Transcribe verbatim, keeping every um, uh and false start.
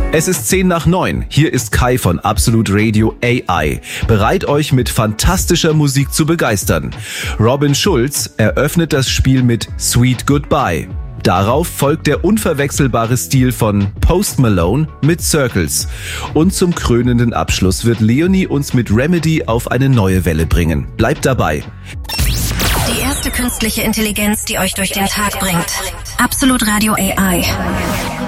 Es ist zehn nach neun. Hier ist Kai von Absolute Radio A I. Bereit, euch mit fantastischer Musik zu begeistern. Robin Schulz eröffnet das Spiel mit Sweet Goodbye. Darauf folgt der unverwechselbare Stil von Post Malone mit Circles. Und zum krönenden Abschluss wird Leonie uns mit Remedy auf eine neue Welle bringen. Bleibt dabei. Die erste künstliche Intelligenz, die euch durch den Tag bringt. Absolute Radio A I.